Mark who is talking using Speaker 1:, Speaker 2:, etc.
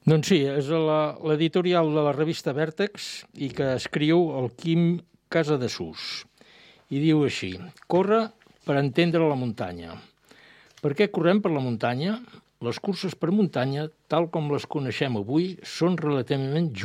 Speaker 1: Doncs sí, és l'editorial de la revista Vèrtex i que escriu el Quim Casadesús. I diu així: corre per entendre la muntanya. Per què correm per la muntanya? Les curses per muntanya, tal com les coneixem avui, són relativament